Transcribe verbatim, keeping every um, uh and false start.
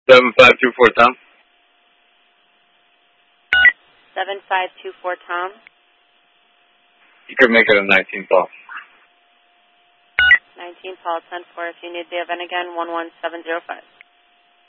seven five two four Tom. seven five two four Tom. You could make it a nineteen Paul. nineteen Paul, ten four. If you need the event again, one one seven zero five.